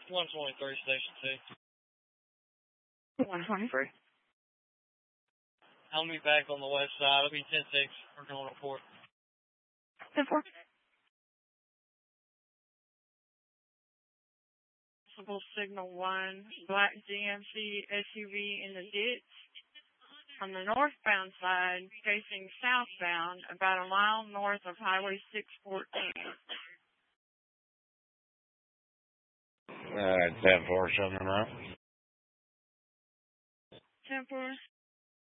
123, Station 2. 123. I'll be back on the west side. I'll be 10-6. Working on report. 10-4. Signal 1, black GMC SUV in the ditch. On the northbound side, facing southbound, about a mile north of Highway 614. 10-4, 7 up. 10-4.